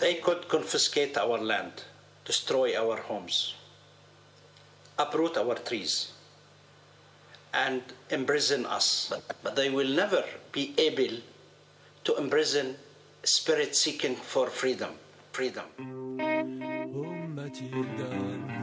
They could confiscate our land, destroy our homes, uproot our trees, and imprison us. But they will never be able to imprison spirit seeking for freedom.